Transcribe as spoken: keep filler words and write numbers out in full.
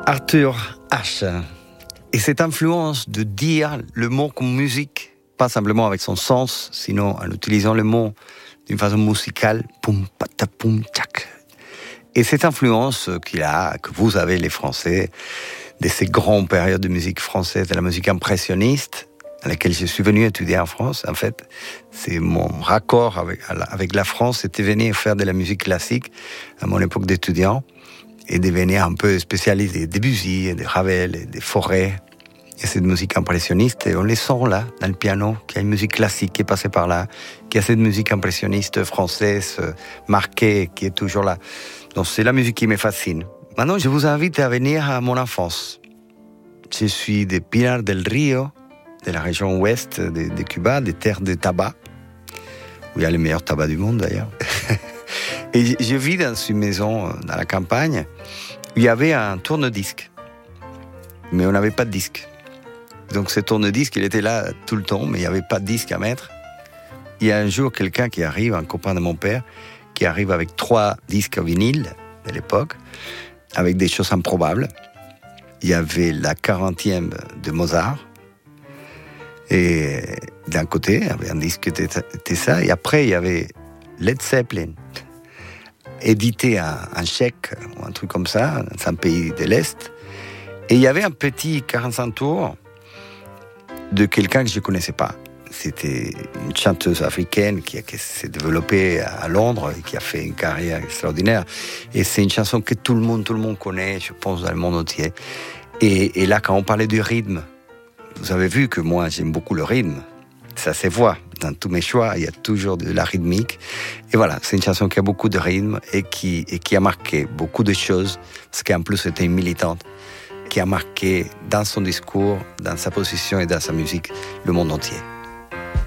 Arthur H. Et cette influence de dire le mot comme musique, pas simplement avec son sens, sinon en utilisant le mot d'une façon musicale, poum, pata, poum, tchac. Et cette influence qu'il a, que vous avez les Français, de ces grandes périodes de musique française, de la musique impressionniste, à laquelle je suis venu étudier en France, en fait, c'est mon raccord avec, avec la France, c'était venir faire de la musique classique à mon époque d'étudiant, et devenir un peu spécialisé, des Debussy, des Ravel, des Fauré. Il y a cette musique impressionniste, et on les sent là, dans le piano, qu'il y a une musique classique qui est passée par là, qu'il y a cette musique impressionniste française, marquée, qui est toujours là. Donc c'est la musique qui me fascine. Maintenant, je vous invite à venir à mon enfance. Je suis de Pinar del Rio, de la région ouest de, de Cuba, des terres de tabac, où il y a le meilleur tabac du monde d'ailleurs. Et je vis dans une maison dans la campagne où il y avait un tourne-disque. Mais on n'avait pas de disque. Donc ce tourne-disque, il était là tout le temps, mais il n'y avait pas de disque à mettre. Il y a un jour quelqu'un qui arrive, un copain de mon père, qui arrive avec trois disques vinyle de l'époque, avec des choses improbables. Il y avait la quarantième de Mozart. Et d'un côté, il y avait un disque qui était ça. Et après, il y avait Led Zeppelin, édité un, un Tchèque ou un truc comme ça, dans un pays de l'Est. Et il y avait un petit quarante-cinq tours de quelqu'un que je ne connaissais pas. C'était une chanteuse africaine qui, qui s'est développée à Londres et qui a fait une carrière extraordinaire. Et c'est une chanson que tout le monde, tout le monde connaît, je pense, dans le monde entier. Et, et là, quand on parlait du rythme, vous avez vu que moi, j'aime beaucoup le rythme. Ça se voit dans tous mes choix, il y a toujours de la rythmique. Et voilà, c'est une chanson qui a beaucoup de rythme et qui, et qui a marqué beaucoup de choses, parce qu'en plus, c'était une militante, qui a marqué dans son discours, dans sa position et dans sa musique, le monde entier.